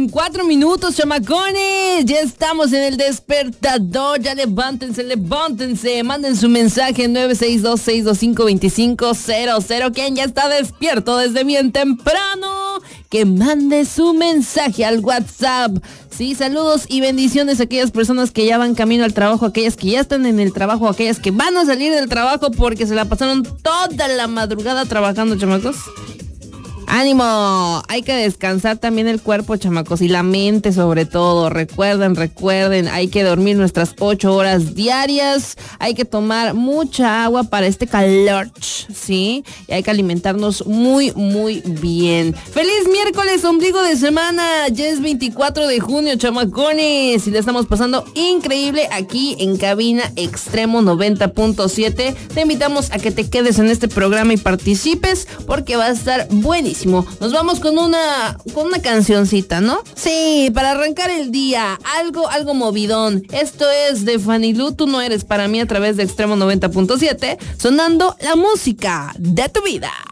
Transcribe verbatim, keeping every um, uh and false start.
con cuatro minutos, chamacones. Ya estamos en el despertador. Ya levántense, levántense. Manden su mensaje nueve seis dos, seis dos cinco, dos cinco cero cero. Quien ya está despierto desde bien temprano, que mande su mensaje al WhatsApp. Sí, saludos y bendiciones a aquellas personas que ya van camino al trabajo, aquellas que ya están en el trabajo, aquellas que van a salir del trabajo porque se la pasaron toda la madrugada trabajando, chamacos. ¡Ánimo! Hay que descansar también el cuerpo, chamacos, y la mente sobre todo. Recuerden, recuerden, hay que dormir nuestras ocho horas diarias. Hay que tomar mucha agua para este calor, ¿sí? Y hay que alimentarnos muy, muy bien. ¡Feliz miércoles, ombligo de semana! Ya es veinticuatro de junio, chamacones. Y le estamos pasando increíble aquí en Cabina Extremo noventa punto siete. Te invitamos a que te quedes en este programa y participes porque va a estar buenísimo. Nos vamos con una con una cancioncita, ¿no? Sí, para arrancar el día, algo algo movidón. Esto es de Fanny Lu, Tú no eres para mí, a través de Extremo noventa punto siete, sonando la música de tu vida.